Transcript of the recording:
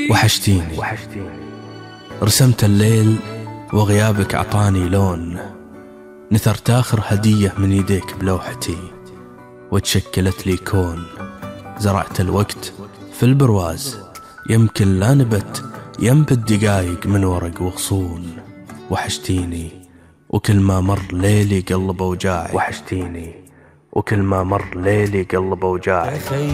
وحشتيني. رسمت الليل وغيابك أعطاني لون، نثرت آخر هدية من يديك بلوحتي وتشكلت لي كون. زرعت الوقت في البرواز، يمكن لا نبت ينبت دقايق من ورق وغصون. وحشتيني وكل ما مر ليلي قلب أوجاعي. وحشتيني وكل ما مر ليلي قلب أوجاعي.